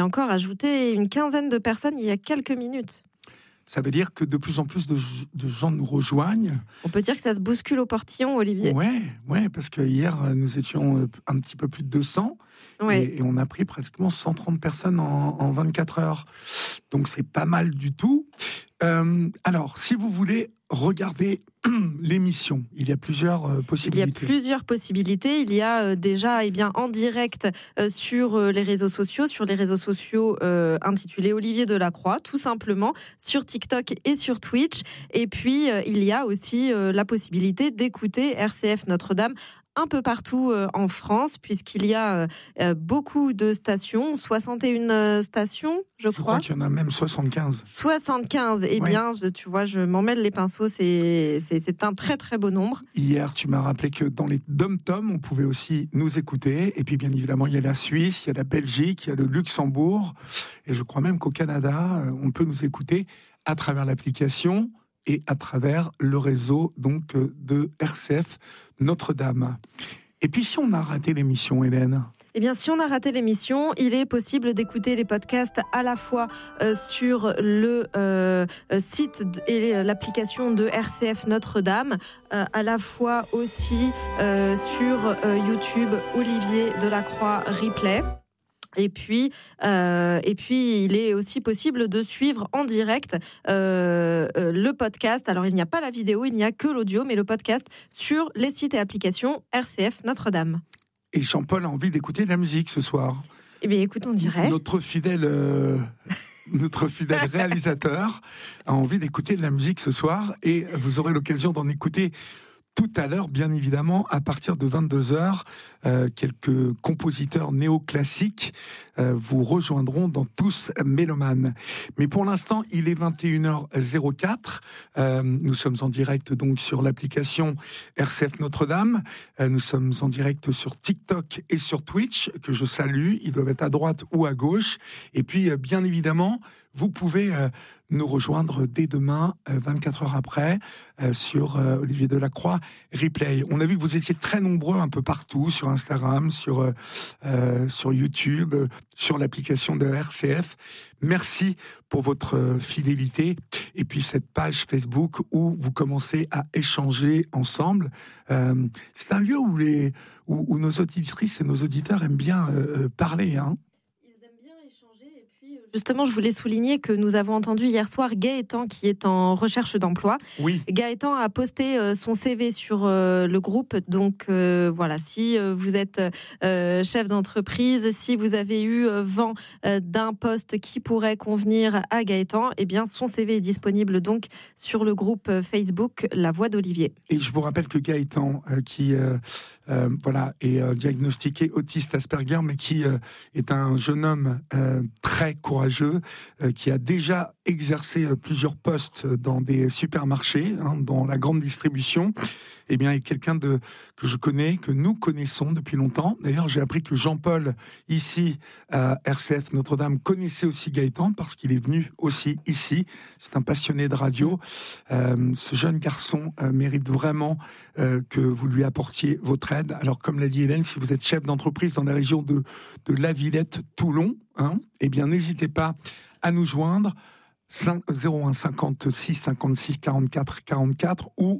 encore ajouté une quinzaine de personnes il y a quelques minutes. Ça veut dire que de plus en plus de gens nous rejoignent. On peut dire que ça se bouscule au portillon, Olivier. Ouais, parce que hier, nous étions un petit peu plus de 200 et on a pris pratiquement 130 personnes en 24 heures. Donc, c'est pas mal du tout. Alors, si vous voulez regarder l'émission, il y a plusieurs possibilités. Il y a plusieurs possibilités. Il y a déjà en direct sur les réseaux sociaux intitulés Olivier Delacroix, tout simplement, sur TikTok et sur Twitch. Et puis, il y a aussi la possibilité d'écouter RCF Notre-Dame un peu partout en France, puisqu'il y a beaucoup de stations, 61 stations, je crois. Je crois qu'il y en a même 75. 75, bien, tu vois, je m'en mêle les pinceaux, c'est un très très beau nombre. Hier, tu m'as rappelé que dans les dom-toms, on pouvait aussi nous écouter. Et puis, bien évidemment, il y a la Suisse, il y a la Belgique, il y a le Luxembourg. Et je crois même qu'au Canada, on peut nous écouter à travers l'application et à travers le réseau donc de RCF Notre-Dame. Et puis, si on a raté l'émission, Hélène ? Eh bien, si on a raté l'émission, il est possible d'écouter les podcasts à la fois sur le site et l'application de RCF Notre-Dame, à la fois aussi sur YouTube Olivier Delacroix Replay. Et puis, il est aussi possible de suivre en direct le podcast. Alors, il n'y a pas la vidéo, il n'y a que l'audio, mais le podcast sur les sites et applications RCF Notre-Dame. Et Jean-Paul a envie d'écouter de la musique ce soir. Eh bien, écoute, on dirait. Notre fidèle réalisateur a envie d'écouter de la musique ce soir. Et vous aurez l'occasion d'en écouter tout à l'heure, bien évidemment, à partir de 22h, quelques compositeurs néoclassiques vous rejoindront dans Tous Mélomanes. Mais pour l'instant, il est 21h04. Nous sommes en direct donc sur l'application RCF Notre-Dame. Nous sommes en direct sur TikTok et sur Twitch, que je salue. Ils doivent être à droite ou à gauche. Et puis, bien évidemment, vous pouvez nous rejoindre dès demain, 24 heures après, sur Olivier Delacroix Replay. On a vu que vous étiez très nombreux un peu partout, sur Instagram, sur YouTube, sur l'application de RCF. Merci pour votre fidélité. Et puis cette page Facebook où vous commencez à échanger ensemble. C'est un lieu où nos auditrices et nos auditeurs aiment bien parler, hein. Justement, je voulais souligner que nous avons entendu hier soir Gaëtan qui est en recherche d'emploi. Oui. Gaëtan a posté son CV sur le groupe. Donc voilà, si vous êtes chef d'entreprise, si vous avez eu vent d'un poste qui pourrait convenir à Gaëtan, eh bien son CV est disponible donc sur le groupe Facebook La Voix d'Olivier. Et je vous rappelle que Gaëtan, qui est diagnostiqué autiste Asperger, mais qui est un jeune homme très courageux, qui a déjà exercé plusieurs postes dans des supermarchés, dans la grande distribution. Eh bien, est quelqu'un que je connais, que nous connaissons depuis longtemps. D'ailleurs, j'ai appris que Jean-Paul, ici, à RCF Notre-Dame, connaissait aussi Gaëtan, parce qu'il est venu aussi ici. C'est un passionné de radio. Ce jeune garçon mérite vraiment que vous lui apportiez votre aide. Alors, comme l'a dit Hélène, si vous êtes chef d'entreprise dans la région de La Villette, Toulon, eh bien, n'hésitez pas à nous joindre. 01 56 56 44 44 ou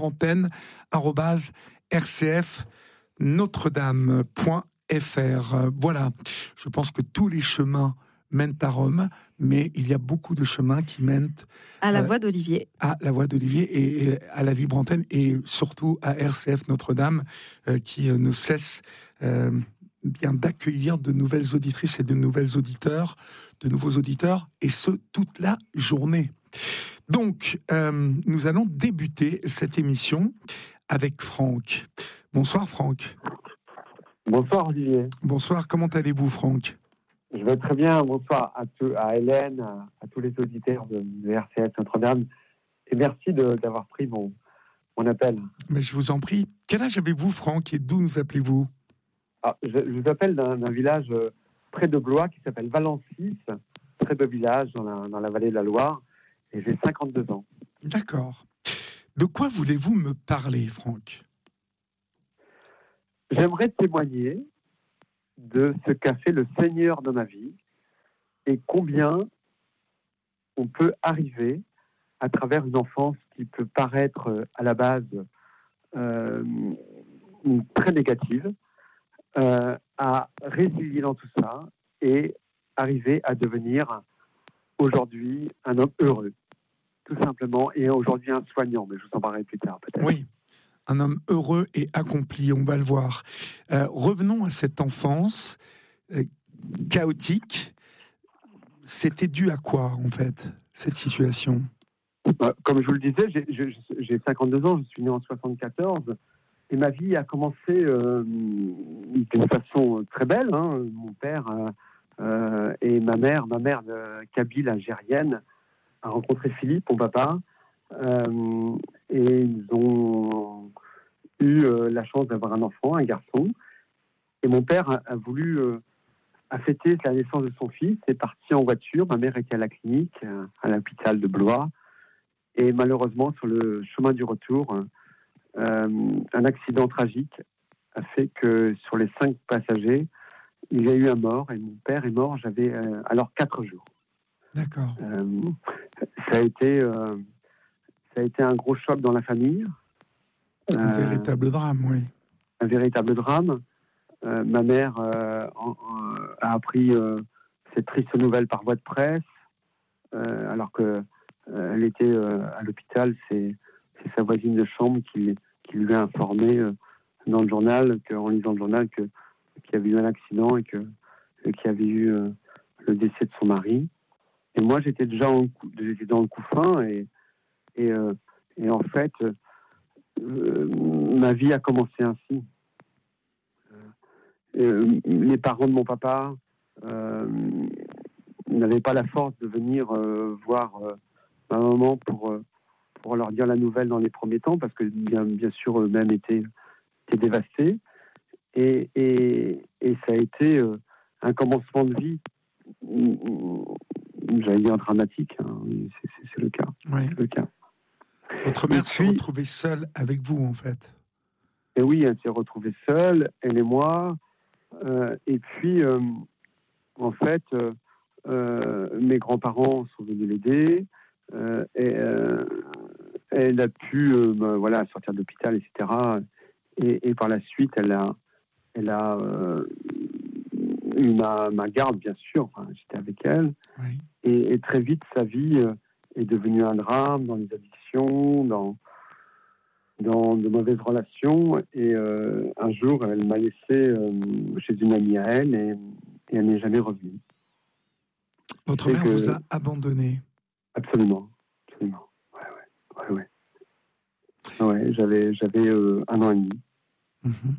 libreantenne@rcfnotredame.fr. Voilà, je pense que tous les chemins mènent à Rome, mais il y a beaucoup de chemins qui mènent à la Voix d'Olivier. À la Voix d'Olivier et à la Libre Antenne, et surtout à RCF Notre-Dame, qui ne cesse bien d'accueillir de nouvelles auditrices et de nouveaux auditeurs, et ce, toute la journée. Donc, nous allons débuter cette émission avec Franck. Bonsoir Franck. Bonsoir Olivier. Bonsoir, comment allez-vous Franck ? Je vais très bien, bonsoir à Hélène, à tous les auditeurs de RCF Notre-Dame, et merci d'avoir pris mon appel. Mais je vous en prie. Quel âge avez-vous Franck et d'où nous appelez-vous ? Je vous appelle d'un village près de Blois qui s'appelle Valencis, très beau village dans la vallée de la Loire, et j'ai 52 ans. D'accord. De quoi voulez-vous me parler, Franck ? J'aimerais témoigner de ce qu'a fait le Seigneur dans ma vie, et combien on peut arriver à travers une enfance qui peut paraître à la base très négative, à résilier dans tout ça et arriver à devenir aujourd'hui un homme heureux, tout simplement, et aujourd'hui un soignant, mais je vous en parlerai plus tard peut-être. Oui, un homme heureux et accompli, on va le voir. Revenons à cette enfance chaotique. C'était dû à quoi, en fait, cette situation ? Comme je vous le disais, j'ai 52 ans, je suis né en 74, et ma vie a commencé d'une façon très belle. Mon père et ma mère kabyle algérienne, a rencontré Philippe, mon papa, et ils ont eu la chance d'avoir un enfant, un garçon. Et mon père a voulu fêter la naissance de son fils, est parti en voiture. Ma mère était à la clinique, à l'hôpital de Blois. Et malheureusement, sur le chemin du retour, un accident tragique a fait que sur les 5 passagers, il y a eu un mort. Et mon père est mort, j'avais alors 4 jours. D'accord. Ça a été un gros choc dans la famille. Un véritable drame, oui. Un véritable drame. Ma mère a appris cette triste nouvelle par voie de presse, alors que elle était à l'hôpital. C'est sa voisine de chambre qui lui a informé dans le journal, en lisant le journal, qu'il y avait eu un accident et qu'il y avait eu le décès de son mari. Et moi, j'étais déjà dans le couffin et en fait, ma vie a commencé ainsi. Les parents de mon papa n'avaient pas la force de venir voir ma maman pour leur dire la nouvelle dans les premiers temps, parce que bien sûr eux-mêmes étaient dévastés. Et ça a été un commencement de vie, j'allais dire dramatique, c'est le cas. Oui. C'est le cas. Votre mère s'est retrouvée seule avec vous, en fait. Et oui, elle s'est retrouvée seule, elle et moi. Et puis, en fait, mes grands-parents sont venus l'aider. Elle a pu sortir de l'hôpital, etc. Et par la suite, elle a eu ma garde, bien sûr. Enfin, j'étais avec elle. Oui. Et très vite, sa vie est devenue un drame dans les addictions, dans de mauvaises relations. Et un jour, elle m'a laissé chez une amie à elle et elle n'est jamais revenue. Votre mère vous a abandonné? Absolument. Ouais, j'avais 1 an et demi. Mm-hmm.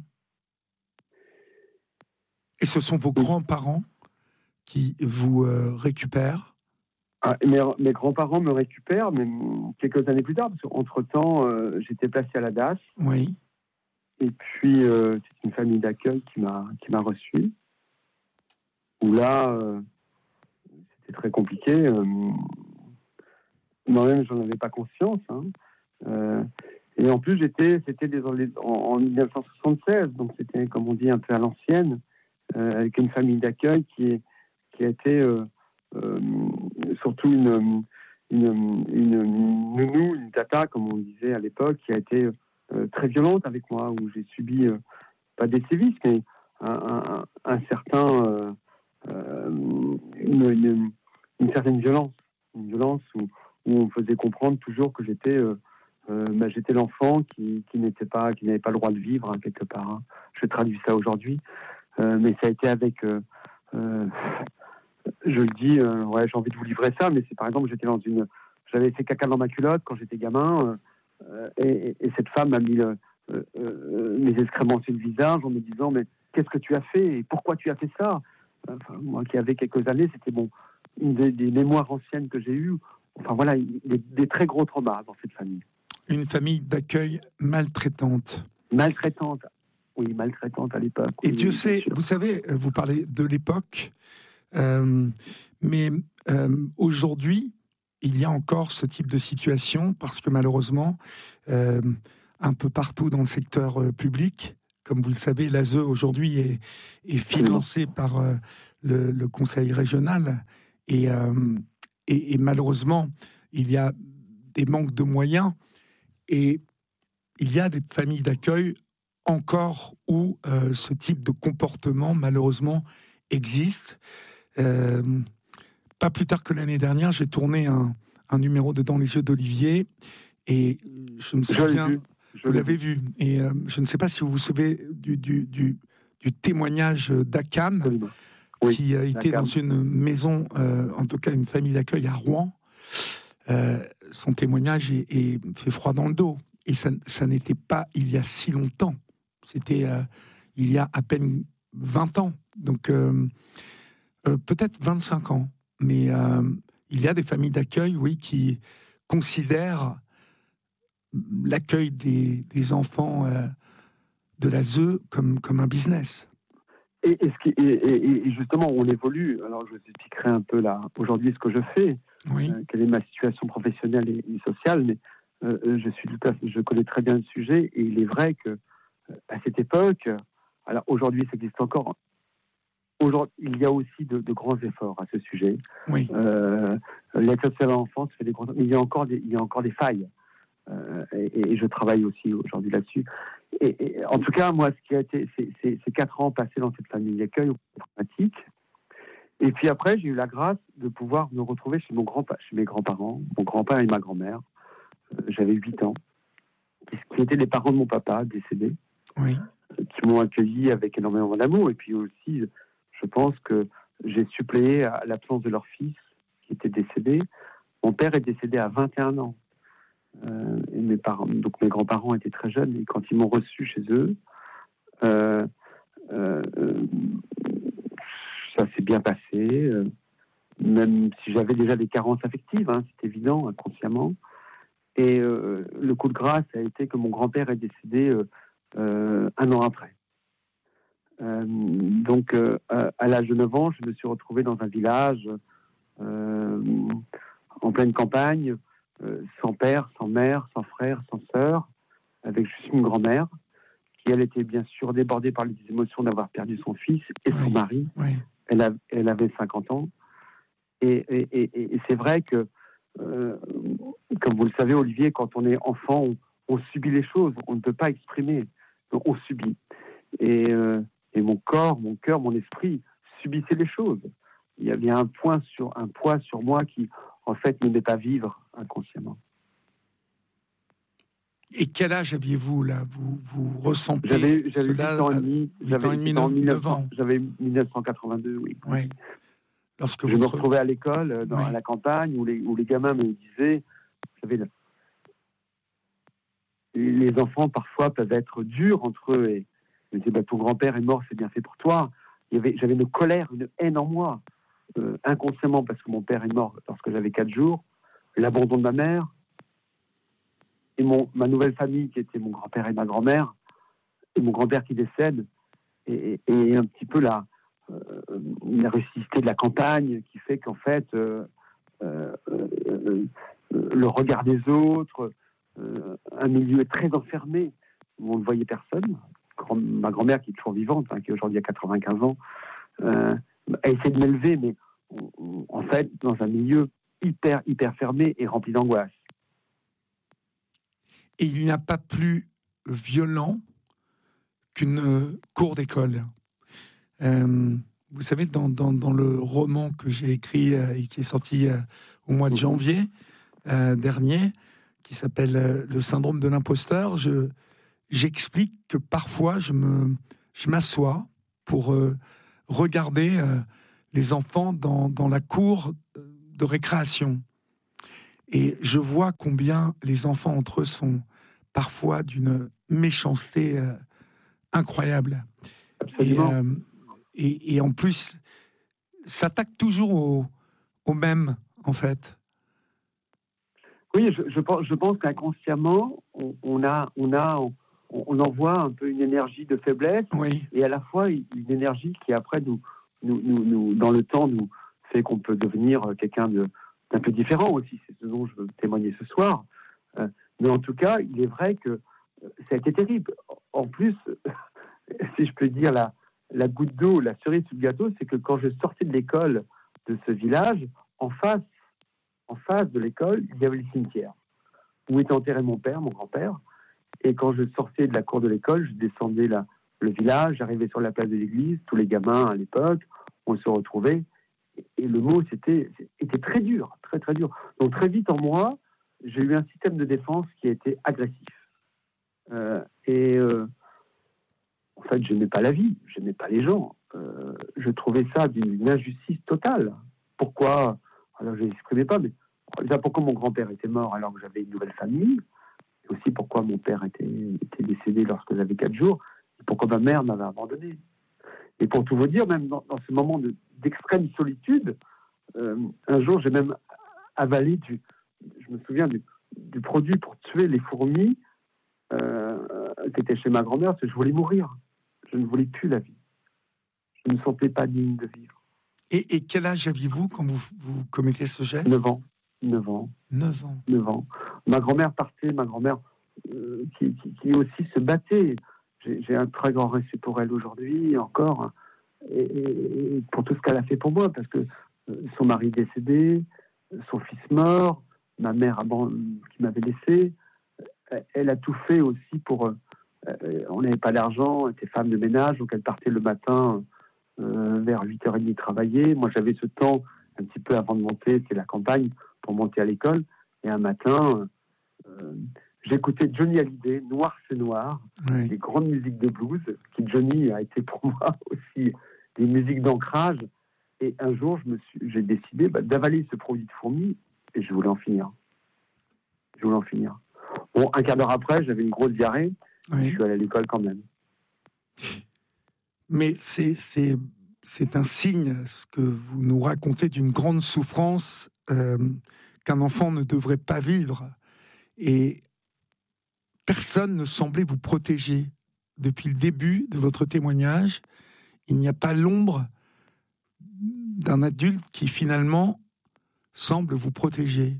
Et ce sont vos grands-parents qui vous récupèrent? Mes grands-parents me récupèrent, mais quelques années plus tard, parce qu'entre-temps, j'étais placé à la DAS. Oui. Et puis, c'est une famille d'accueil qui m'a reçu. Où là, c'était très compliqué. Moi-même, j'en avais pas conscience. Et en plus, c'était en 1976, donc c'était, comme on dit, un peu à l'ancienne, avec une famille d'accueil qui a été surtout une nounou, une tata, comme on disait à l'époque, qui a été très violente avec moi, où j'ai subi, pas des sévices, mais un certain... une certaine violence. Une violence où on faisait comprendre toujours que j'étais l'enfant qui n'avait pas le droit de vivre, quelque part. Je traduis ça aujourd'hui. Mais ça a été avec... je le dis, j'ai envie de vous livrer ça, mais c'est par exemple, j'avais fait caca dans ma culotte quand j'étais gamin, et cette femme m'a mis mes excréments sur le visage en me disant, mais qu'est-ce que tu as fait et pourquoi tu as fait ça? Enfin, moi qui avais quelques années, c'était une des mémoires anciennes que j'ai eues. Enfin voilà, des très gros traumas dans cette famille. Une famille d'accueil maltraitante. Maltraitante, oui, maltraitante à l'époque. Et oui, Dieu sait, vous savez, vous parlez de l'époque, mais aujourd'hui, il y a encore ce type de situation parce que malheureusement, un peu partout dans le secteur public, comme vous le savez, l'ASE aujourd'hui est financé par le conseil régional Et, et malheureusement, il y a des manques de moyens et il y a des familles d'accueil encore où ce type de comportement, malheureusement, existe. Pas plus tard que l'année dernière, j'ai tourné un numéro de Dans les yeux d'Olivier et je me souviens... Vous l'avez vu. Et je ne sais pas si vous vous souvenez du témoignage d'Akan, qui a été dans une maison, en tout cas une famille d'accueil à Rouen. Son témoignage fait froid dans le dos. Et ça n'était pas il y a si longtemps. C'était il y a à peine 20 ans. Donc peut-être 25 ans. Mais il y a des familles d'accueil, oui, qui considèrent l'accueil des enfants de l'ASE comme un business. Et justement, on évolue. Alors, je vous expliquerai un peu là, aujourd'hui, ce que je fais, oui. Quelle est ma situation professionnelle et sociale, mais je connais très bien le sujet, et il est vrai que à cette époque, alors aujourd'hui, ça existe encore. Aujourd'hui, il y a aussi de grands efforts à ce sujet. Oui. L'aide sociale à l'enfance fait des grands, mais il y a encore des failles. Et je travaille aussi aujourd'hui là-dessus. Et en tout cas, moi, ce qui a été, c'est 4 ans passés dans cette famille d'accueil traumatique. Et puis après, j'ai eu la grâce de pouvoir me retrouver chez mes grands-parents, mon grand-père et ma grand-mère. J'avais 8 ans, qui étaient les parents de mon papa décédé, oui. Qui m'ont accueilli avec énormément d'amour. Et puis aussi, je pense que j'ai suppléé à l'absence de leur fils, qui était décédé. Mon père est décédé à 21 ans. Et mes grands-parents étaient très jeunes, et quand ils m'ont reçu chez eux, ça s'est bien passé, même si j'avais déjà des carences affectives, c'est évident, inconsciemment. Et le coup de grâce a été que mon grand-père est décédé 1 an après. Donc, à l'âge de 9 ans, je me suis retrouvé dans un village en pleine campagne, sans père, sans mère, sans frère, sans sœur, avec juste une grand-mère, qui, elle, était bien sûr débordée par les émotions d'avoir perdu son fils et son mari. Oui. Elle avait 50 ans. Et c'est vrai que, comme vous le savez, Olivier, quand on est enfant, on subit les choses, on ne peut pas exprimer, donc on subit. Et mon corps, mon cœur, mon esprit subissaient les choses. Il y avait un poids sur moi qui, en fait, ne m'aidait pas vivre inconsciemment. Et quel âge aviez-vous là ? Vous ressentez J'avais 8 cela ans et demi. 9 ans. J'avais 1982, oui. Oui. Lorsque je me retrouvais à l'école, à la campagne, où les gamins me disaient, vous savez, les enfants parfois peuvent être durs entre eux, et ils me disaient, ton grand-père est mort, c'est bien fait pour toi. J'avais une colère, une haine en moi, inconsciemment, parce que mon père est mort lorsque j'avais 4 jours, l'abandon de ma mère, et ma nouvelle famille, qui était mon grand-père et ma grand-mère, et mon grand-père qui décède, et un petit peu la rusticité de la campagne, qui fait qu'en fait, le regard des autres, un milieu très enfermé, où on ne voyait personne. Ma grand-mère, qui est toujours vivante, qui aujourd'hui a 95 ans, a essayé de m'élever, mais en fait, dans un milieu hyper fermé et rempli d'angoisse. Et il n'y a pas plus violent qu'une cour d'école. Vous savez, dans le roman que j'ai écrit et qui est sorti au mois de janvier dernier, qui s'appelle Le syndrome de l'imposteur, j'explique que parfois je m'assois pour regarder les enfants dans la cour de récréation. Et je vois combien les enfants entre eux sont parfois d'une méchanceté incroyable. Et en plus, s'attaque toujours au même, en fait. Oui, je pense qu'inconsciemment, on envoie un peu une énergie de faiblesse, et à la fois une énergie qui après nous dans le temps nous fait qu'on peut devenir quelqu'un d'un peu différent aussi. C'est ce dont je veux témoigner ce soir. Mais en tout cas, il est vrai que ça a été terrible. En plus, si je peux dire la goutte d'eau, la cerise sur le gâteau, c'est que quand je sortais de l'école de ce village, en face de l'école, il y avait le cimetière où était enterré mon père, mon grand-père. Et quand je sortais de la cour de l'école, je descendais le village, j'arrivais sur la place de l'église, tous les gamins à l'époque, on se retrouvait. Et le mot était très dur, très très dur. Donc très vite en moi, j'ai eu un système de défense qui a été agressif. En fait, je n'aimais pas la vie, je n'aimais pas les gens. Je trouvais ça d'une injustice totale. Pourquoi? Alors je n'exprimais pas, mais déjà pourquoi mon grand-père était mort alors que j'avais une nouvelle famille, et aussi pourquoi mon père était décédé lorsque j'avais 4 jours, et pourquoi ma mère m'avait abandonné. Et pour tout vous dire, même dans ce moment d'extrême solitude, un jour j'ai même avalé je me souviens du produit pour tuer les fourmis qui était chez ma grand-mère, parce que je voulais mourir. Je ne voulais plus la vie. Je ne me sentais pas digne de vivre. Et quel âge aviez-vous quand vous commettez ce geste? 9 ans. 9 ans. 9 ans. 9 ans. Ma grand-mère partait, ma grand-mère qui aussi se battait. J'ai un très grand respect pour elle aujourd'hui, encore, et pour tout ce qu'elle a fait pour moi, parce que son mari décédé, son fils mort, ma mère qui m'avait laissé, elle a tout fait aussi pour... on n'avait pas d'argent, elle était femme de ménage, donc elle partait le matin vers 8h30 travailler. Moi, j'avais ce temps, un petit peu avant de monter, c'était la campagne, pour monter à l'école. Et un matin, j'écoutais Johnny Hallyday, Noir c'est Noir, Oui. des grandes musiques de blues, qui Johnny a été pour moi aussi des musiques d'ancrage. Et un jour, j'ai décidé d'avaler ce produit de fourmi, et je voulais en finir. Bon, un quart d'heure après, j'avais une grosse diarrhée, Oui. je suis allé à l'école quand même. Mais c'est un signe, ce que vous nous racontez, d'une grande souffrance qu'un enfant ne devrait pas vivre. Et personne ne semblait vous protéger. Depuis le début de votre témoignage, il n'y a pas l'ombre d'un adulte qui finalement semble vous protéger.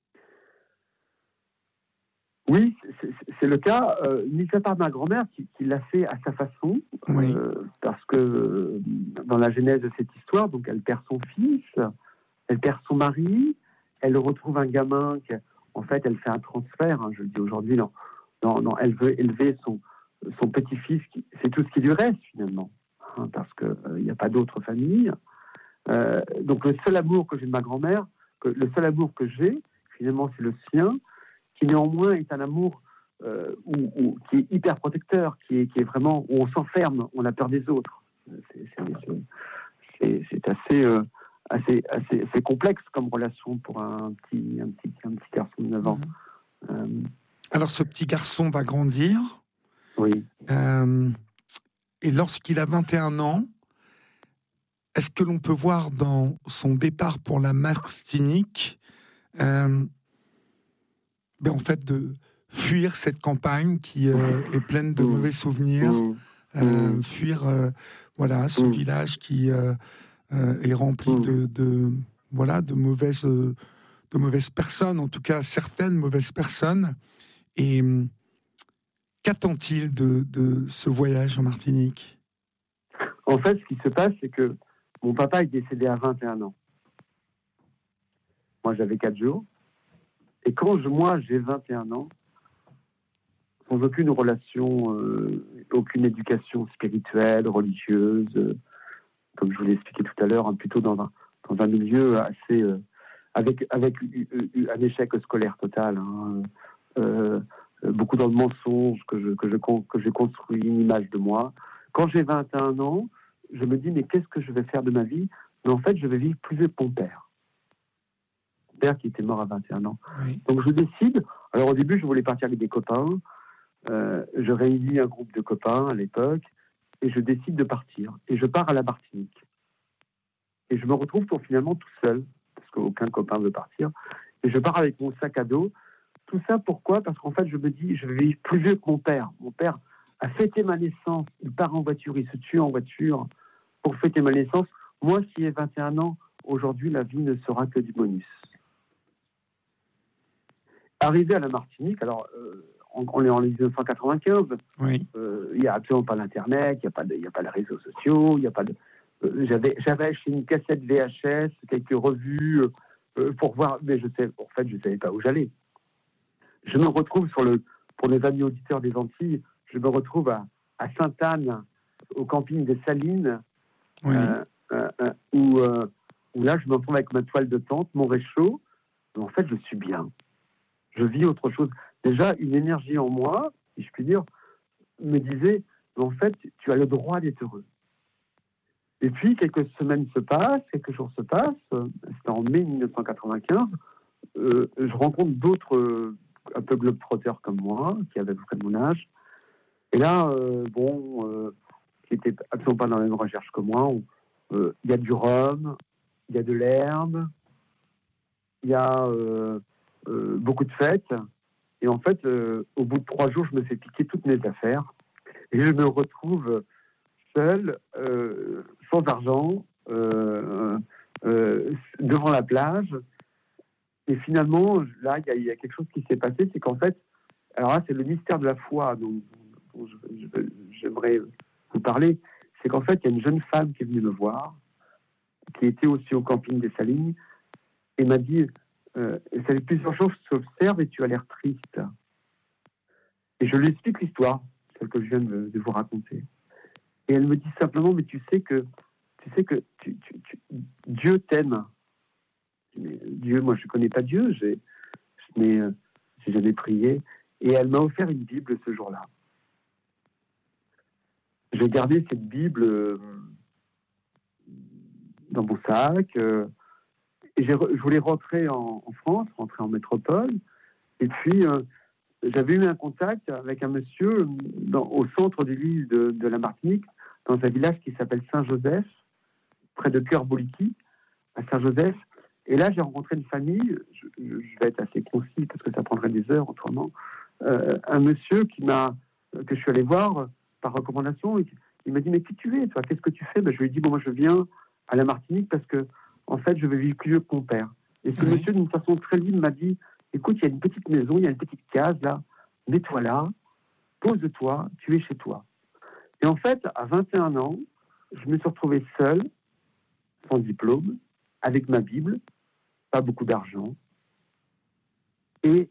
Oui, c'est le cas, mis à part ma grand-mère qui l'a fait à sa façon, Oui. parce que dans la genèse de cette histoire, donc elle perd son fils, elle perd son mari, elle retrouve un gamin en fait, elle fait un transfert, je le dis aujourd'hui, non, elle veut élever son petit-fils, c'est tout ce qui lui reste finalement, parce qu'il n'y a pas d'autre famille. Donc le seul amour que j'ai de ma grand-mère, le seul amour que j'ai, finalement, c'est le sien, qui néanmoins est un amour qui est hyper protecteur, qui est vraiment, où on s'enferme, on a peur des autres. C'est assez complexe comme relation pour un petit garçon de 9 ans. Alors ce petit garçon va grandir. Oui. Et lorsqu'il a 21 ans, est-ce que l'on peut voir dans son départ pour la Martinique en fait, de fuir cette campagne qui est pleine de mauvais souvenirs, fuir ce village qui est rempli de mauvaises personnes, en tout cas certaines mauvaises personnes. Et qu'attend-il de ce voyage en Martinique? En fait, ce qui se passe, c'est que mon papa est décédé à 21 ans. Moi, j'avais 4 jours. Et quand moi, j'ai 21 ans, sans aucune relation, aucune éducation spirituelle, religieuse, comme je vous l'ai expliqué tout à l'heure, plutôt dans un milieu assez... avec un échec scolaire total, beaucoup dans le mensonge, que j'ai construit une image de moi. Quand j'ai 21 ans, je me dis, mais qu'est-ce que je vais faire de ma vie? Mais en fait, je vais vivre plus vieux que mon père. Père qui était mort à 21 ans. Oui. Donc je décide, alors au début je voulais partir avec des copains, je réunis un groupe de copains à l'époque, et je décide de partir. Et je pars à la Martinique. Et je me retrouve finalement tout seul, parce qu'aucun copain veut partir, et je pars avec mon sac à dos. Tout ça pourquoi? Parce qu'en fait je me dis, je vais vivre plus vieux que mon père. Mon père a fêté ma naissance, il part en voiture, il se tue en voiture pour fêter ma naissance. Moi qui ai 21 ans, aujourd'hui la vie ne sera que du bonus. Arrivé à la Martinique, alors on est en 1995, Oui. il n'y a absolument pas l'Internet, il n'y a pas les réseaux sociaux, il n'y a pas de... J'avais acheté une cassette VHS, quelques revues pour voir, mais je savais pas où j'allais. Je me retrouve pour les amis auditeurs des Antilles, je me retrouve à Sainte-Anne, au camping des Salines, Oui. où là, je me retrouve avec ma toile de tente, mon réchaud. En fait, je suis bien. Je vis autre chose. Déjà, une énergie en moi, si je puis dire, me disait, en fait, tu as le droit d'être heureux. Et puis, quelques jours se passent, c'était en mai 1995, je rencontre d'autres un peu globetrotters comme moi, qui avaient à peu près mon âge. Et là, qui n'étaient absolument pas dans la même recherche que moi, il y a du rhum, il y a de l'herbe, il y a beaucoup de fêtes. Et en fait, au bout de 3 jours, je me fais piquer toutes mes affaires. Et je me retrouve seul, sans argent, devant la plage. Et finalement, là, il y a quelque chose qui s'est passé, c'est qu'en fait, alors là, c'est le mystère de la foi dont j'aimerais vous parler. C'est qu'en fait, il y a une jeune femme qui est venue me voir, qui était aussi au camping des Salines, et m'a dit, plusieurs choses s'observent et tu as l'air triste. Et je lui explique l'histoire, celle que je viens de vous raconter. Et elle me dit simplement, mais tu sais que Dieu t'aime. Mais Dieu, moi je ne connais pas Dieu, mais j'ai jamais prié. Et elle m'a offert une Bible ce jour-là. J'ai gardé cette Bible dans mon sac. Et je voulais rentrer en France, rentrer en métropole. Et puis, j'avais eu un contact avec un monsieur au centre de l'île de la Martinique, dans un village qui s'appelle Saint-Joseph, près de Cœur-Boliki, à Saint-Joseph. Et là, j'ai rencontré une famille, je vais être assez concis parce que ça prendrait des heures autrement, un monsieur que je suis allé voir par recommandation. Il m'a dit, mais qui tu es, toi? Qu'est-ce que tu fais? Je lui ai dit, bon, moi je viens à la Martinique parce que, en fait, je vais vivre plus vieux que mon père. Et ce monsieur, d'une façon très libre, m'a dit, écoute, il y a une petite maison, il y a une petite case là, mets-toi là, pose-toi, tu es chez toi. Et en fait, à 21 ans, je me suis retrouvé seul, sans diplôme, avec ma Bible, pas beaucoup d'argent. Et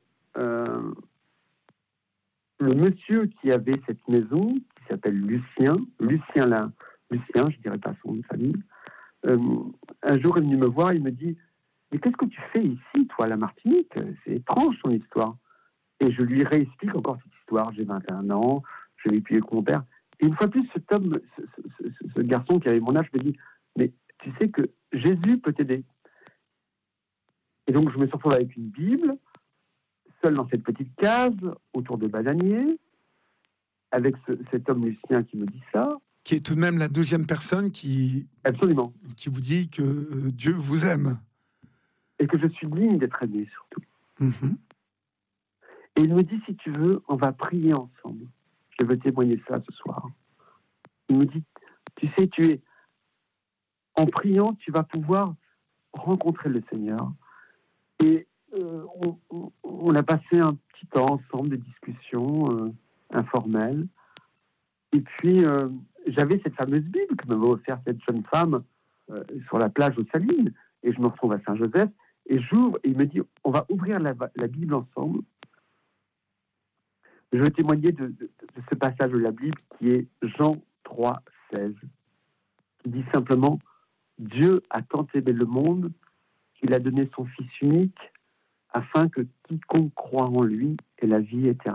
le monsieur qui avait cette maison, qui s'appelle Lucien, je dirais pas son nom de famille, un jour il est venu me voir, il me dit, mais qu'est-ce que tu fais ici, toi, à la Martinique? C'est étrange ton histoire. Et je lui réexplique encore cette histoire. J'ai 21 ans, je l'ai payé avec mon père. Et une fois de plus, ce garçon qui avait mon âge me dit, mais tu sais que Jésus peut t'aider. Et donc, je me suis retrouvé avec une Bible, seul dans cette petite case, autour de bananiers, avec cet homme Lucien qui me dit ça. Qui est tout de même la deuxième personne Absolument. Qui vous dit que Dieu vous aime. Et que je suis digne d'être aimé, surtout. Mm-hmm. Et il me dit, si tu veux, on va prier ensemble. Je veux témoigner ça ce soir. Il me dit, tu sais, en priant, tu vas pouvoir rencontrer le Seigneur. Et on a passé un petit temps ensemble de discussions informelles. Et puis, j'avais cette fameuse Bible que m'avait offerte cette jeune femme sur la plage aux Salines. Et je me retrouve à Saint-Joseph. Et j'ouvre, et il me dit, on va ouvrir la Bible ensemble. Je veux témoigner de ce passage de la Bible qui est Jean 3, 16, qui dit simplement « Dieu a tant aimé le monde qu'il a donné son Fils unique afin que quiconque croit en lui ait la vie éternelle. »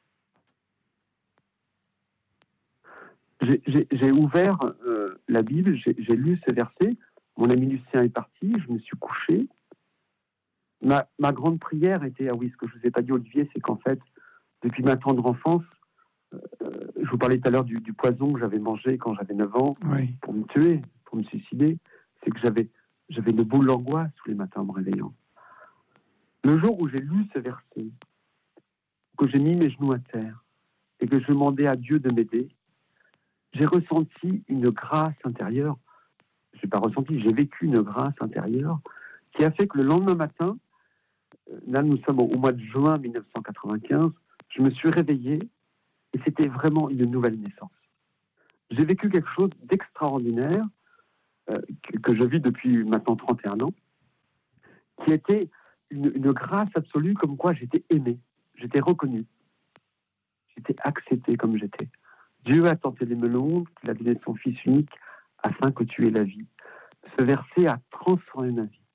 J'ai ouvert la Bible, j'ai lu ce verset, mon ami Lucien est parti, je me suis couché. Ma grande prière était, ah oui, ce que je ne vous ai pas dit, Olivier, c'est qu'en fait, depuis ma tendre enfance, je vous parlais tout à l'heure du poison que j'avais mangé quand j'avais 9 ans, oui, pour me tuer, pour me suicider, c'est que j'avais une boule d'angoisse tous les matins en me réveillant. Le jour où j'ai lu ce verset, que j'ai mis mes genoux à terre et que je demandais à Dieu de m'aider, j'ai ressenti une grâce intérieure. J'ai vécu une grâce intérieure qui a fait que le lendemain matin, là nous sommes au mois de juin 1995, je me suis réveillé et c'était vraiment une nouvelle naissance. J'ai vécu quelque chose d'extraordinaire que je vis depuis maintenant 31 ans, qui était une grâce absolue, comme quoi j'étais aimé, j'étais reconnu, j'étais accepté comme j'étais. Dieu a tant aimé le monde qu'il a donné son Fils unique afin que tu aies la vie. Ce verset a transformé ma vie.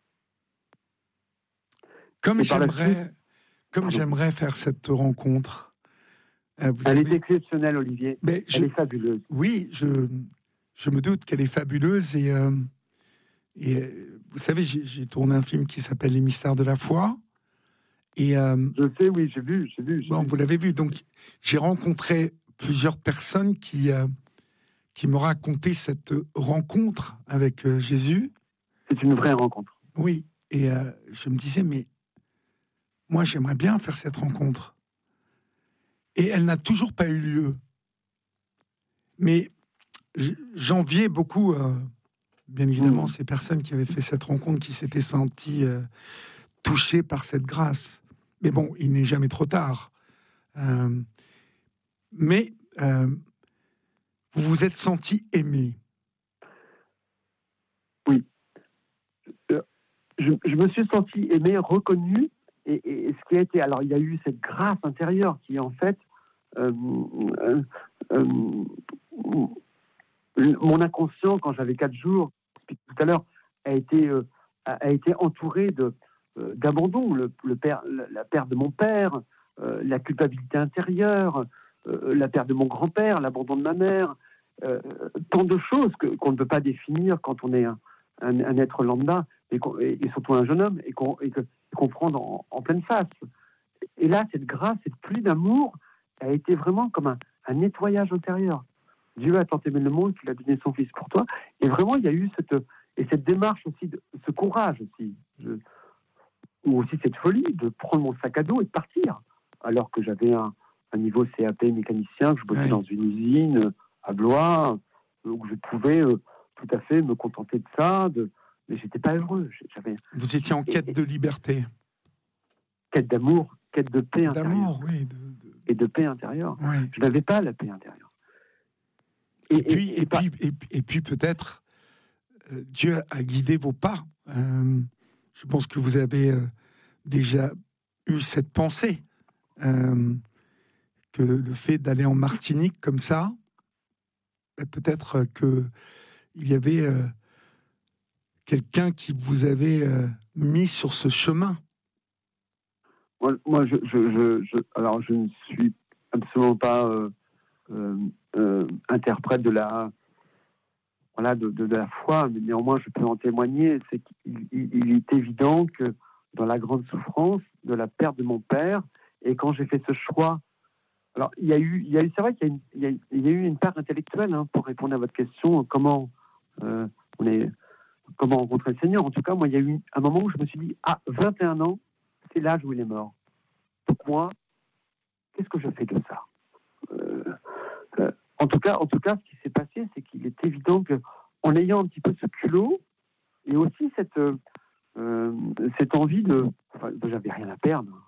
Comme j'aimerais faire cette rencontre. Elle est exceptionnelle, Olivier. Elle est fabuleuse. Oui, je me doute qu'elle est fabuleuse. Et vous savez, j'ai tourné un film qui s'appelle Les Mystères de la foi. Et, je sais, oui, j'ai vu. Vous l'avez vu. Donc, j'ai rencontré plusieurs personnes qui me racontaient cette rencontre avec Jésus. C'est une vraie rencontre. Oui. Et je me disais, mais moi, j'aimerais bien faire cette rencontre. Et elle n'a toujours pas eu lieu. Mais j'enviais beaucoup, bien évidemment, ces personnes qui avaient fait cette rencontre, qui s'étaient senties touchées par cette grâce. Mais bon, il n'est jamais trop tard. Mais vous vous êtes senti aimé. Oui. Je me suis senti aimé, reconnu. Et ce qui a été... Alors, il y a eu cette grâce intérieure qui, en fait... mon inconscient, quand j'avais 4 jours, tout à l'heure, a été entouré d'abandon. La perte de mon père, la culpabilité intérieure, la perte de mon grand-père, l'abandon de ma mère, tant de choses qu'on ne peut pas définir quand on est un être lambda, et surtout un jeune homme, et qu'on prend en pleine face. Et là, cette grâce, cette pluie d'amour a été vraiment comme un nettoyage intérieur. Dieu a tant aimé le monde qu'il a donné son Fils pour toi. Et vraiment, il y a eu cette démarche aussi, ce courage aussi, ou aussi cette folie de prendre mon sac à dos et de partir. Alors que j'avais un niveau CAP mécanicien, que je bossais dans une usine à Blois, où je pouvais tout à fait me contenter de ça, mais j'étais pas heureux. Vous étiez en quête de liberté. Quête d'amour, quête de paix intérieure. D'amour, oui. Et de paix intérieure. Oui. Je n'avais pas la paix intérieure. Et puis peut-être, Dieu a guidé vos pas. Je pense que vous avez déjà eu cette pensée, que le fait d'aller en Martinique comme ça, peut-être qu'il y avait quelqu'un qui vous avait mis sur ce chemin. Moi, alors je ne suis absolument pas interprète de la foi, mais néanmoins je peux en témoigner. C'est qu'il est évident que dans la grande souffrance de la perte de mon père, et quand j'ai fait ce choix, alors c'est vrai qu'il y a eu une part intellectuelle, pour répondre à votre question, comment rencontrer le Seigneur. En tout cas, moi, il y a eu un moment où je me suis dit, 21 ans, c'est l'âge où il est mort. Donc moi, qu'est-ce que je fais de ça ? En tout cas, ce qui s'est passé, c'est qu'il est évident qu'en ayant un petit peu ce culot, et aussi cette envie j'avais rien à perdre.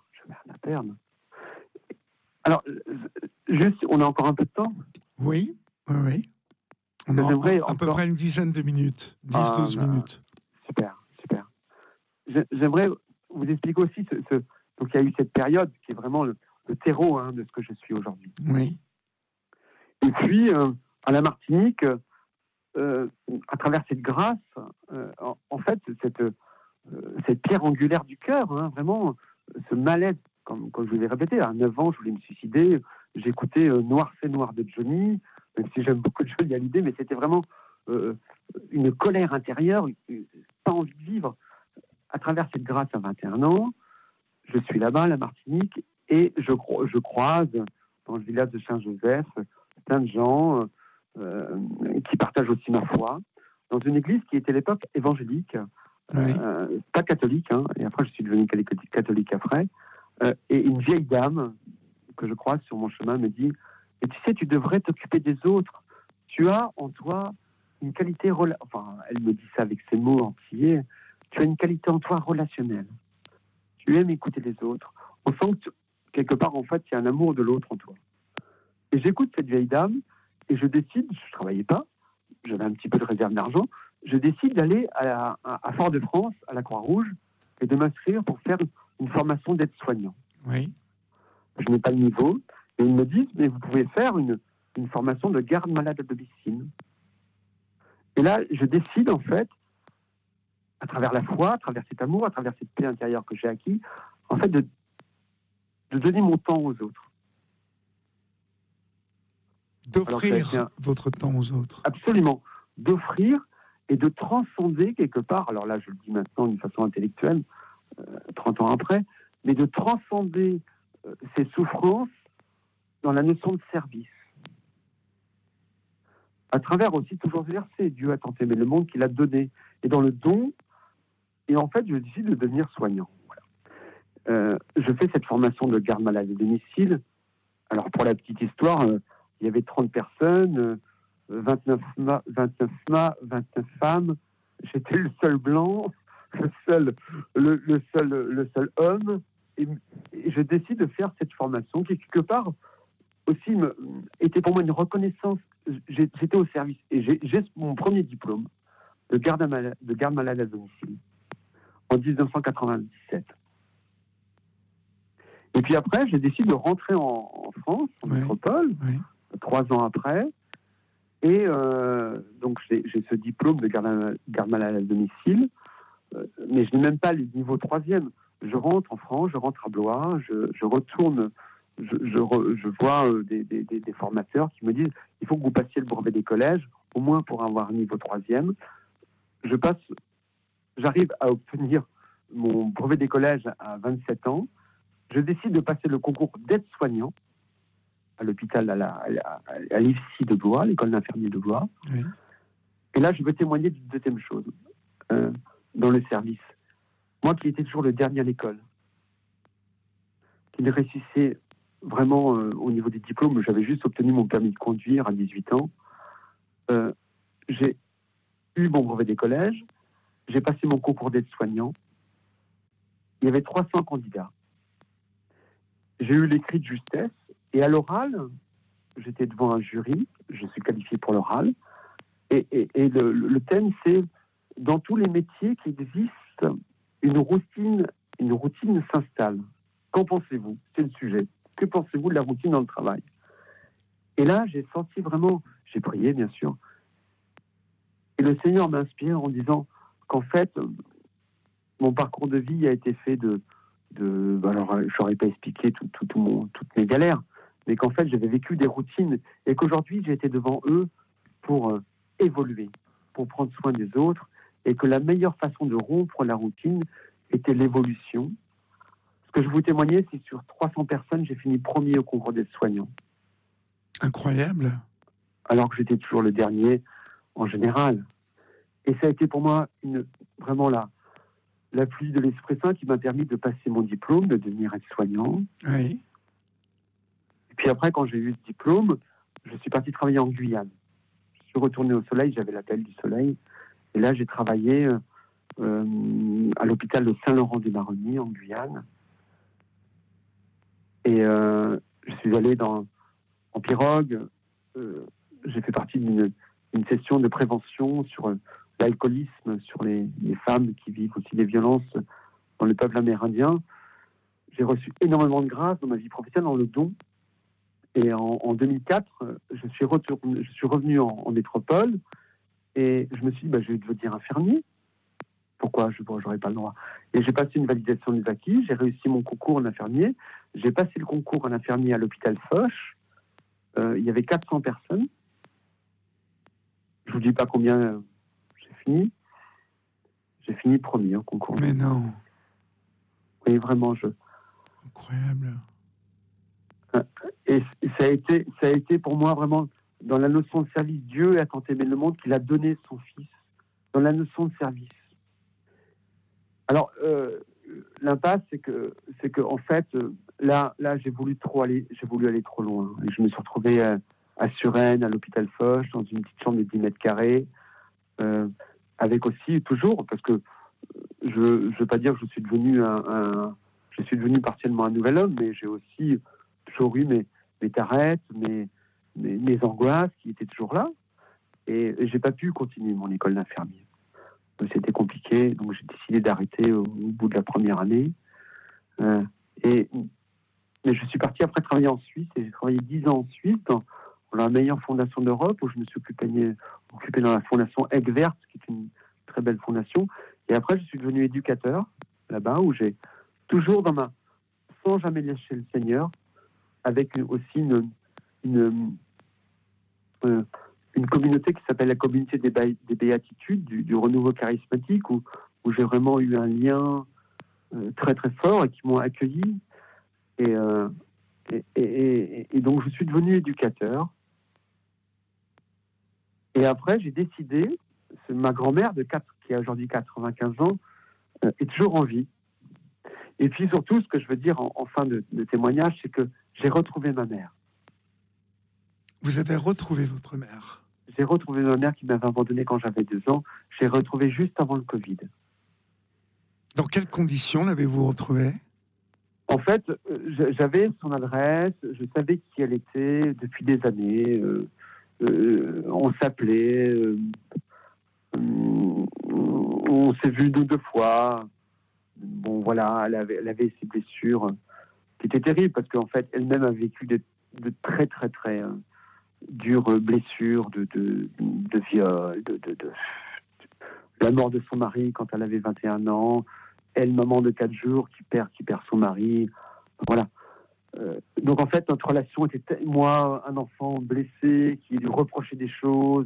Alors, juste, on a encore un peu de temps ? Oui. On a à peu près une dizaine de minutes, 10-12 minutes. Super. J'aimerais vous expliquer aussi donc il y a eu cette période qui est vraiment le terreau de ce que je suis aujourd'hui. Oui. Et puis, à la Martinique, à travers cette grâce, en fait, cette pierre angulaire du cœur, vraiment, ce mal-être, comme je vous l'ai répété, à 9 ans, je voulais me suicider, j'écoutais Noir c'est noir de Johnny, même si j'aime beaucoup Johnny Hallyday, mais c'était vraiment une colère intérieure, pas envie de vivre. À travers cette grâce à 21 ans, je suis là-bas, à la Martinique, et je croise, dans le village de Saint-Joseph, plein de gens qui partagent aussi ma foi, dans une église qui était à l'époque évangélique, pas catholique, et après je suis devenu catholique après, et une vieille dame que je croise sur mon chemin me dit « Et tu sais, tu devrais t'occuper des autres, tu as en toi une qualité... » Enfin, elle me dit ça avec ses mots entiers, « Tu as une qualité en toi relationnelle, tu aimes écouter les autres, on sent que quelque part, en fait, il y a un amour de l'autre en toi. » Et j'écoute cette vieille dame, et je décide, je ne travaillais pas, j'avais un petit peu de réserve d'argent, je décide d'aller à Fort-de-France, à la Croix-Rouge, et de m'inscrire pour faire une formation d'aide-soignant. Oui. Je n'ai pas le niveau, et ils me disent, mais vous pouvez faire une formation de garde malade à domicile. Et là, je décide, en fait, à travers la foi, à travers cet amour, à travers cette paix intérieure que j'ai acquis, en fait, de donner mon temps aux autres. D'offrir votre temps aux autres. Absolument. D'offrir et de transcender quelque part, alors là, je le dis maintenant d'une façon intellectuelle, 30 ans après, mais de transcender ces souffrances dans la notion de service. À travers aussi toujours ce verset, Dieu a tant aimé le monde qu'il a donné. Et dans le don, et en fait, je décide de devenir soignant. Voilà. Je fais cette formation de garde malade à domicile. Alors, pour la petite histoire, il y avait 30 personnes, 29 femmes. J'étais le seul blanc, le seul homme. Et je décide de faire cette formation qui, quelque part, aussi était pour moi une reconnaissance. J'étais au service. Et j'ai mon premier diplôme de garde malade à domicile en 1997. Et puis après, je décide de rentrer en France, en métropole, 3 ans après. Et donc, j'ai ce diplôme de garde malade à domicile, mais je n'ai même pas le niveau 3e. Je rentre en France, je rentre à Blois, je retourne, je vois des formateurs qui me disent il faut que vous passiez le brevet des collèges, au moins pour avoir un niveau 3e. J'arrive à obtenir mon brevet des collèges à 27 ans. Je décide de passer le concours d'aide-soignant à l'hôpital, à l'IFSI de Blois, l'école d'infirmiers de Blois. Oui. Et là, je veux témoigner d'une deuxième chose dans le service. Moi qui étais toujours le dernier à l'école, qui ne réussissait vraiment au niveau des diplômes, j'avais juste obtenu mon permis de conduire à 18 ans. J'ai eu mon brevet des collèges, j'ai passé mon concours d'aide-soignant. Il y avait 300 candidats. J'ai eu l'écrit de justesse, et à l'oral, j'étais devant un jury, je suis qualifié pour l'oral, et le thème, c'est dans tous les métiers qui existent, une routine s'installe. Qu'en pensez-vous? C'est le sujet. Que pensez-vous de la routine dans le travail? Et là, j'ai senti vraiment, j'ai prié bien sûr, et le Seigneur m'inspire en disant qu'en fait, mon parcours de vie a été fait alors je n'aurais pas expliqué toutes mes galères, mais qu'en fait j'avais vécu des routines et qu'aujourd'hui j'étais devant eux pour évoluer, pour prendre soin des autres, et que la meilleure façon de rompre la routine était l'évolution. Ce que je vous témoignais, c'est sur 300 personnes, j'ai fini premier au concours des soignants. Incroyable. Alors que j'étais toujours le dernier en général. Et ça a été pour moi vraiment la pluie de l'Esprit Saint qui m'a permis de passer mon diplôme, de devenir aide-soignant. Oui. Et puis après, quand j'ai eu ce diplôme, je suis parti travailler en Guyane. Je suis retourné au soleil, j'avais l'appel du soleil. Et là, j'ai travaillé à l'hôpital de Saint-Laurent-des-Maronies, en Guyane. Et je suis allé en pirogue. J'ai fait partie d'une session de prévention sur l'alcoolisme, sur les femmes qui vivent aussi des violences dans le peuple amérindien. J'ai reçu énormément de grâce dans ma vie professionnelle, dans le don. Et en 2004, je suis revenu en métropole et je me suis dit, je vais devenir infirmier. Pourquoi je n'aurais pas le droit? Et j'ai passé une validation des acquis, j'ai réussi mon concours en infirmier. J'ai passé le concours en infirmier à l'hôpital Foch. Il y avait 400 personnes. Je ne vous dis pas combien j'ai fini. J'ai fini premier au concours. Mais non. Oui, vraiment, Incroyable. Et ça a été pour moi vraiment dans la notion de service. Dieu a tant aimé le monde qu'il a donné son Fils dans la notion de service. Alors, l'impasse, c'est que en fait, là, j'ai voulu aller trop loin. Et je me suis retrouvé à Suresnes, à l'hôpital Foch, dans une petite chambre de 10 mètres carrés, avec aussi, toujours, parce que je ne veux pas dire que je suis devenu partiellement un nouvel homme, mais j'ai aussi toujours eu mes tarettes, mes angoisses qui étaient toujours là. Et j'ai pas pu continuer mon école d'infirmier. C'était compliqué, donc j'ai décidé d'arrêter au bout de la première année. Mais je suis parti après travailler en Suisse, et j'ai travaillé 10 ans en Suisse, dans la meilleure fondation d'Europe, où je me suis occupé dans la fondation Eggwert, qui est une très belle fondation. Et après, je suis devenu éducateur, là-bas, où j'ai toujours sans jamais lâcher le Seigneur, avec aussi une communauté qui s'appelle la communauté des béatitudes, du renouveau charismatique, où j'ai vraiment eu un lien très très fort et qui m'ont accueilli. Et donc je suis devenu éducateur. Et après, j'ai décidé, ma grand-mère qui a aujourd'hui 95 ans, est toujours en vie. Et puis surtout, ce que je veux dire en fin de témoignage, c'est que j'ai retrouvé ma mère. Vous avez retrouvé votre mère? J'ai retrouvé ma mère qui m'avait abandonné quand j'avais 2 ans. J'ai retrouvé juste avant le Covid. Dans quelles conditions l'avez-vous retrouvée? En fait, j'avais son adresse, je savais qui elle était depuis des années. On s'appelait, on s'est vu 2 fois. Bon, voilà, elle avait ses blessures qui étaient terribles parce qu'en fait, elle-même a vécu de très, très, très dures blessures de viol, de la mort de son mari quand elle avait 21 ans. Elle, maman de 4 jours, qui perd son mari. Voilà. Donc en fait, notre relation était, moi, un enfant blessé, qui lui reprochait des choses.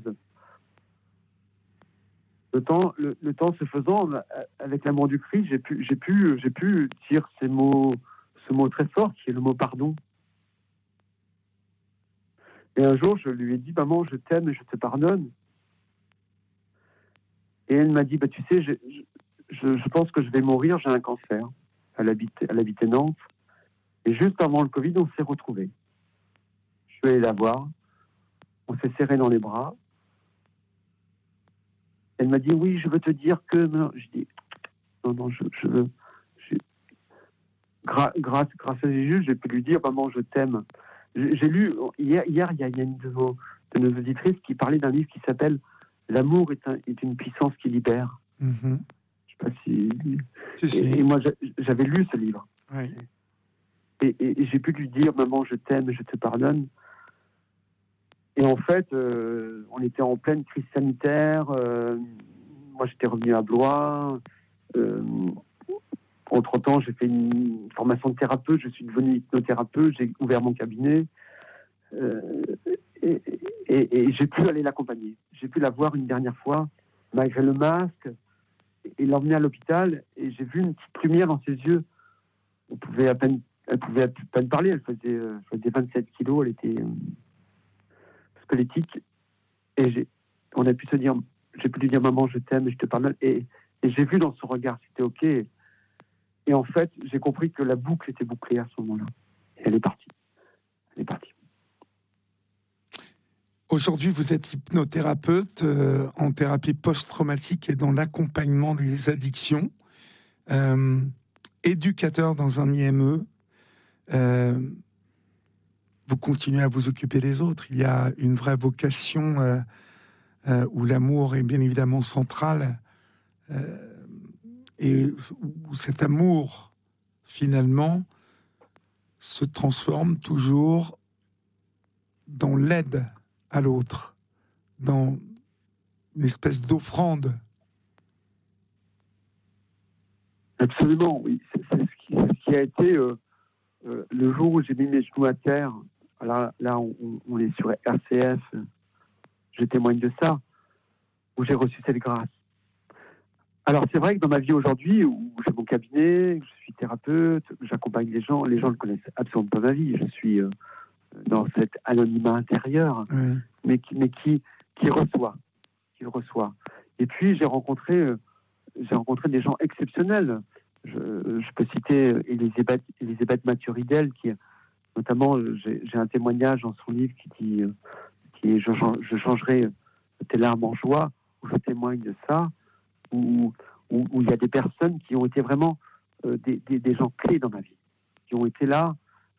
Le temps se faisant, avec l'amour du Christ, j'ai pu dire ce mot très fort, qui est le mot pardon. Et un jour, je lui ai dit, maman, je t'aime et je te pardonne. Et elle m'a dit, tu sais, je pense que je vais mourir, j'ai un cancer. Elle habitait Nantes. Et juste avant le Covid, on s'est retrouvés. Je suis allé la voir. On s'est serrés dans les bras. Elle m'a dit, oui, je veux te dire que... Je dis, non, je veux... Grâce à Jésus, j'ai pu lui dire, maman, je t'aime. J'ai lu, hier, il y a une de nos auditrices qui parlait d'un livre qui s'appelle « L'amour est une puissance qui libère ». Mm-hmm. Je sais pas si... Et moi, j'avais lu ce livre. Oui. Et j'ai pu lui dire, maman, je t'aime, je te pardonne. Et en fait, on était en pleine crise sanitaire. Moi, j'étais revenu à Blois. Entre-temps, j'ai fait une formation de thérapeute. Je suis devenu hypnothérapeute. J'ai ouvert mon cabinet. Et j'ai pu aller l'accompagner. J'ai pu la voir une dernière fois, malgré le masque, et l'emmener à l'hôpital. Et j'ai vu une petite lumière dans ses yeux. Elle pouvait à peine parler. Elle faisait 27 kilos. Elle était squelettique. Et on a pu se dire, j'ai pu lui dire, maman, je t'aime, je te pardonne. Et j'ai vu dans son regard, c'était OK. Et en fait, j'ai compris que la boucle était bouclée à ce moment-là. Et elle est partie. Aujourd'hui, vous êtes hypnothérapeute en thérapie post-traumatique et dans l'accompagnement des addictions, éducateur dans un IME. Vous continuez à vous occuper des autres. Il y a une vraie vocation où l'amour est bien évidemment central et où cet amour, finalement, se transforme toujours dans l'aide à l'autre, dans une espèce d'offrande. Absolument, oui. C'est ce qui a été le jour où j'ai mis mes genoux à terre. Là on est sur RCF. Je témoigne de ça, où j'ai reçu cette grâce. Alors c'est vrai que dans ma vie aujourd'hui, où j'ai mon cabinet, je suis thérapeute, j'accompagne les gens ne connaissent absolument pas ma vie. Je suis dans cet anonymat intérieur, mais qui reçoit. Et puis j'ai rencontré des gens exceptionnels. Je peux citer Elisabeth Mathuridel, qui notamment, j'ai un témoignage dans son livre qui dit je changerai tes larmes en joie, où je témoigne de ça, où il y a des personnes qui ont été vraiment des gens clés dans ma vie, qui ont été là,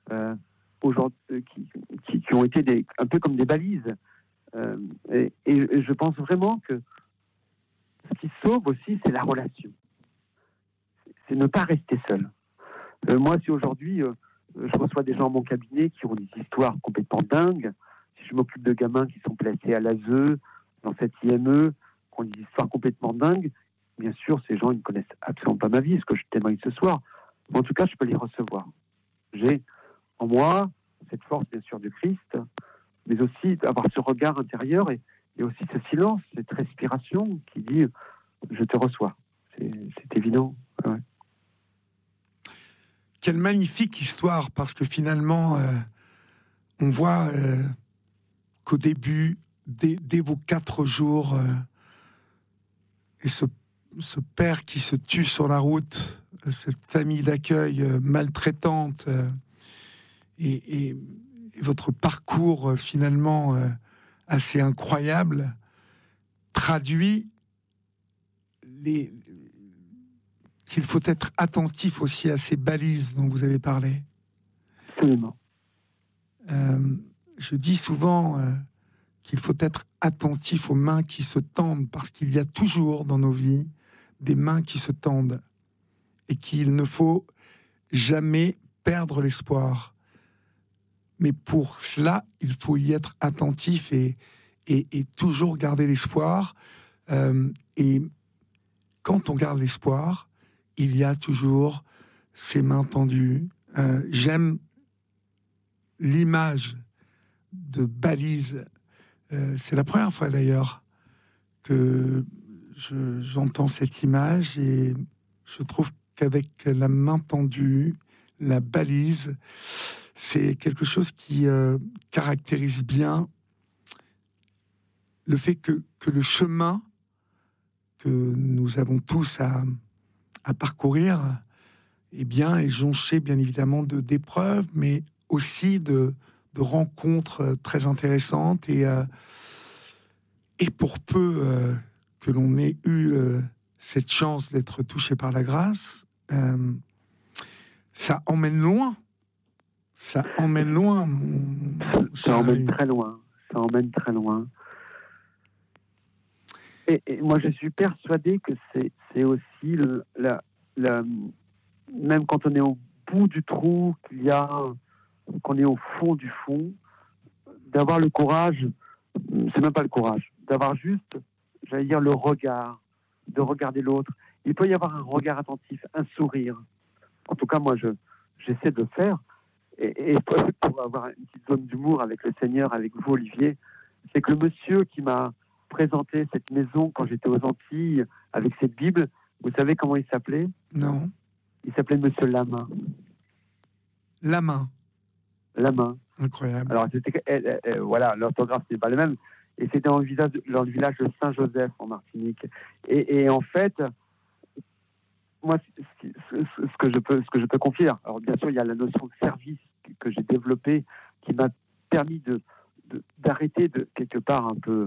qui ont été un peu comme des balises. Et je pense vraiment que ce qui sauve aussi, c'est la relation. C'est ne pas rester seul. Moi, si aujourd'hui, je reçois des gens à mon cabinet qui ont des histoires complètement dingues, si je m'occupe de gamins qui sont placés à l'ASE, dans cette IME, qui ont des histoires complètement dingues, bien sûr, ces gens, ils ne connaissent absolument pas ma vie, ce que je témoigne ce soir. Mais en tout cas, je peux les recevoir. J'ai en moi cette force, bien sûr, de Christ, mais aussi avoir ce regard intérieur et aussi ce silence, cette respiration qui dit « je te reçois ». C'est évident. Ouais. Quelle magnifique histoire, parce que finalement, on voit qu'au début, dès vos 4 jours, et ce père qui se tue sur la route, cette famille d'accueil maltraitante, et votre parcours finalement assez incroyable, traduit qu'il faut être attentif aussi à ces balises dont vous avez parlé. Absolument. Je dis souvent qu'il faut être attentif aux mains qui se tendent, parce qu'il y a toujours dans nos vies des mains qui se tendent et qu'il ne faut jamais perdre l'espoir. Mais pour cela, il faut y être attentif et toujours garder l'espoir. Et quand on garde l'espoir, il y a toujours ces mains tendues. J'aime l'image de balise. C'est la première fois d'ailleurs que j'entends cette image, et je trouve qu'avec la main tendue, la balise, c'est quelque chose qui caractérise bien le fait que le chemin que nous avons tous à parcourir, eh bien, est jonché bien évidemment d'épreuves, mais aussi de rencontres très intéressantes, et pour peu que l'on ait eu cette chance d'être touché par la grâce, ça emmène loin. Ça emmène loin. Ça emmène très loin. Ça emmène très loin. Et moi, je suis persuadé que c'est aussi même quand on est au bout du trou, qu'on est au fond du fond, d'avoir le courage, c'est même pas le courage, d'avoir juste, j'allais dire, le regard, de regarder l'autre. Il peut y avoir un regard attentif, un sourire. En tout cas, moi, j'essaie de le faire. Et pour avoir une petite zone d'humour avec le Seigneur, avec vous, Olivier, c'est que le monsieur qui m'a présenté cette maison quand j'étais aux Antilles avec cette Bible, vous savez comment il s'appelait ? Non. Il s'appelait Monsieur Lamain. Lamain. Lamain. Incroyable. Alors, voilà, l'orthographe n'est pas le même. Et c'était dans le village de Saint-Joseph, en Martinique. Et en fait, moi, ce que je peux confier, alors bien sûr, il y a la notion de service que j'ai développée, qui m'a permis d'arrêter quelque part un peu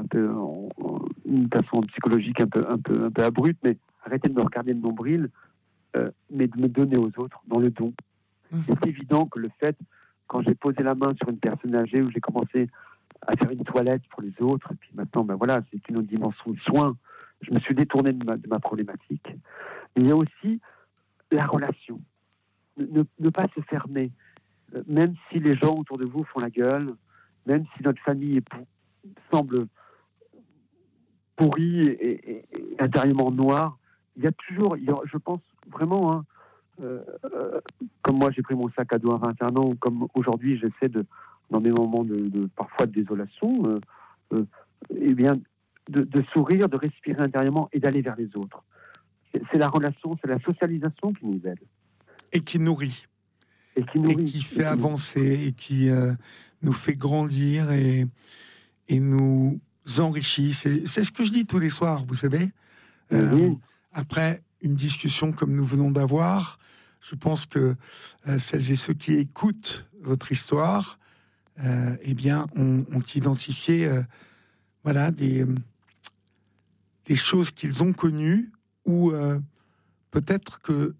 une façon psychologique un peu abrupte, mais arrêter de me regarder le nombril, mais de me donner aux autres dans le don. Et c'est évident que le fait, quand j'ai posé la main sur une personne âgée, où j'ai commencé à faire une toilette pour les autres, et puis maintenant, voilà, c'est une autre dimension de soin. Je me suis détourné de ma problématique. Mais il y a aussi la relation. Ne pas se fermer. Même si les gens autour de vous font la gueule, même si notre famille semble pourrie et intérieurement noire, il y a toujours, je pense vraiment, comme moi j'ai pris mon sac à dos à 21 ans, comme aujourd'hui j'essaie dans mes moments parfois de désolation, eh bien, de sourire, de respirer intérieurement et d'aller vers les autres. C'est la relation, c'est la socialisation qui nous aide. Et qui nourrit. Et qui fait avancer, et qui nous fait grandir et nous enrichit. C'est ce que je dis tous les soirs, vous savez. Après une discussion comme nous venons d'avoir, je pense que celles et ceux qui écoutent votre histoire, eh bien, ont identifié voilà, des choses qu'ils ont connues, ou peut-être que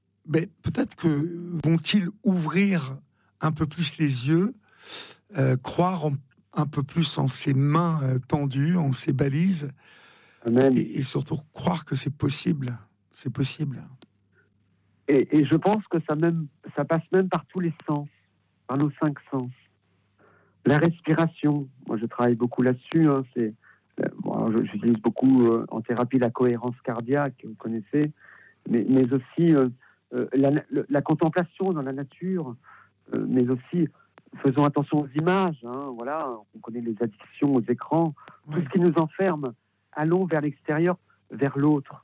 vont-ils ouvrir un peu plus les yeux, croire un peu plus en ces mains tendues, en ces balises, Amen. Et surtout croire que c'est possible. C'est possible. Et je pense que ça passe même par tous les sens, par nos 5 sens. La respiration, moi je travaille beaucoup là-dessus. J'utilise beaucoup en thérapie la cohérence cardiaque, vous connaissez, mais aussi la contemplation dans la nature, mais aussi faisons attention aux images. Voilà, on connaît les addictions aux écrans, tout ce qui nous enferme. Allons vers l'extérieur, vers l'autre,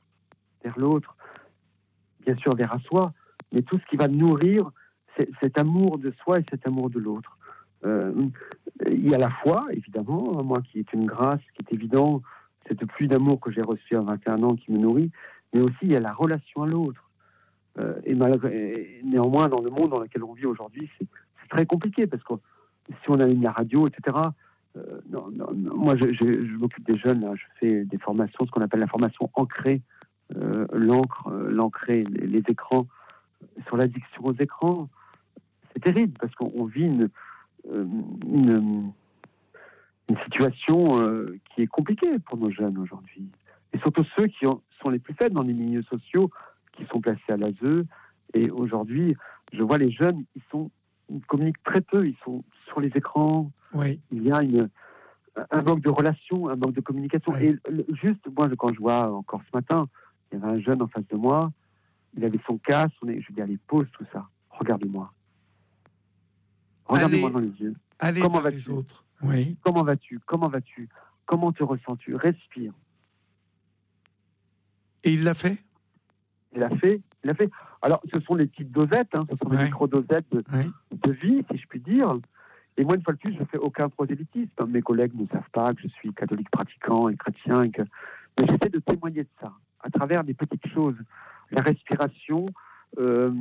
bien sûr vers à soi, mais tout ce qui va nourrir cet amour de soi et cet amour de l'autre. Il y a la foi, évidemment, moi qui est une grâce, qui est évident, cette pluie d'amour que j'ai reçue à 21 ans qui me nourrit, mais aussi il y a la relation à l'autre. Et néanmoins, dans le monde dans lequel on vit aujourd'hui, c'est très compliqué, parce que si on allume la radio, etc., moi je m'occupe des jeunes, là, je fais des formations, ce qu'on appelle la formation ancrée, l'ancrée, les écrans, sur l'addiction aux écrans. C'est terrible, parce qu'on vit une situation qui est compliquée pour nos jeunes aujourd'hui. Et surtout ceux qui sont les plus faibles dans les milieux sociaux, qui sont placés à l'ASE. Et aujourd'hui, je vois les jeunes, ils communiquent très peu, ils sont sur les écrans. Oui. Il y a un manque de relation, un manque de communication. Oui. Et juste, moi, quand je vois encore ce matin, il y avait un jeune en face de moi, il avait son casque, je lui dis, allez, pose tout ça, regarde-moi. Regarde-moi dans les yeux. Allez Comment vers vas-tu ? les autres. Oui. Comment vas-tu ? Comment te ressens-tu ? Respire. Et il l'a fait ? Il l'a fait. Alors, ce sont les petites dosettes, ce sont des micro-dosettes de vie, si je puis dire. Et moi, une fois de plus, je ne fais aucun prosélytisme. Mes collègues ne savent pas que je suis catholique pratiquant et chrétien. Mais j'essaie de témoigner de ça, à travers des petites choses. La respiration, la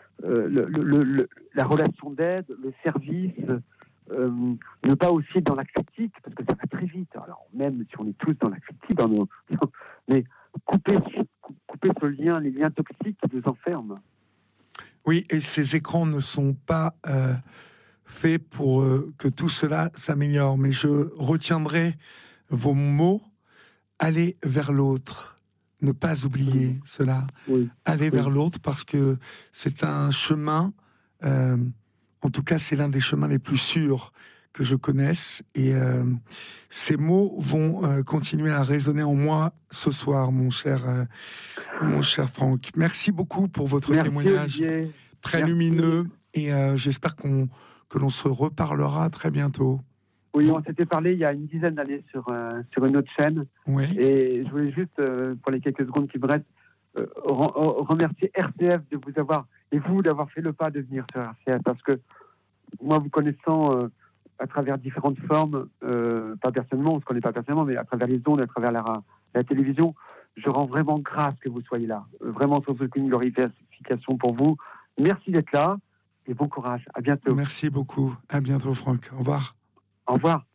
relation d'aide, le service, ne pas aussi être dans la critique, parce que ça va très vite. Alors, même si on est tous dans la critique, mais couper ce lien, les liens toxiques qui nous enferment. Oui, et ces écrans ne sont pas faits pour que tout cela s'améliore. Mais je retiendrai vos mots. Aller vers l'autre. Ne pas oublier cela. Oui. Aller vers l'autre, parce que c'est un chemin, en tout cas c'est l'un des chemins les plus sûrs que je connaisse. Et ces mots vont continuer à résonner en moi ce soir, mon cher Franck. Merci beaucoup pour votre témoignage. Olivier. Très Merci. lumineux. Et j'espère que l'on se reparlera très bientôt. Oui, on s'était parlé il y a une dizaine d'années sur une autre chaîne. Oui. Et je voulais juste, pour les quelques secondes qui me restent, remercier RCF de vous avoir, et vous d'avoir fait le pas de venir sur RCF. Parce que moi, vous connaissant à travers différentes formes, pas personnellement, on ne se connaît pas personnellement, mais à travers les ondes, à travers la télévision, je rends vraiment grâce que vous soyez là. Vraiment sans aucune glorification pour vous. Merci d'être là et bon courage. À bientôt. Merci beaucoup. À bientôt, Franck. Au revoir. Au revoir.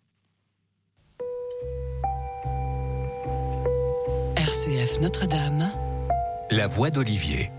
RCF Notre-Dame. La voix d'Olivier.